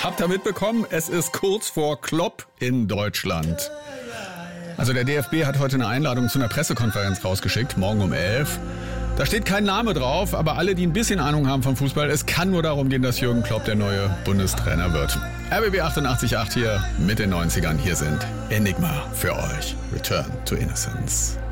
Habt ihr mitbekommen? Es ist kurz vor Klopp in Deutschland. Also der DFB hat heute eine Einladung zu einer Pressekonferenz rausgeschickt, morgen um 11. Da steht kein Name drauf, aber alle, die ein bisschen Ahnung haben vom Fußball, es kann nur darum gehen, dass Jürgen Klopp der neue Bundestrainer wird. RBB 88.8 hier mit den 90ern. Hier sind Enigma für euch. Return to Innocence.